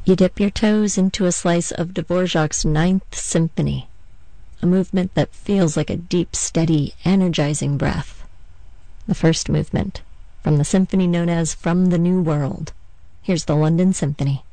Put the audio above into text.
You dip your toes into a slice of Dvorak's Ninth Symphony, a movement that feels like a deep, steady, energizing breath. The first movement from the symphony known as From the New World. Here's the London Symphony.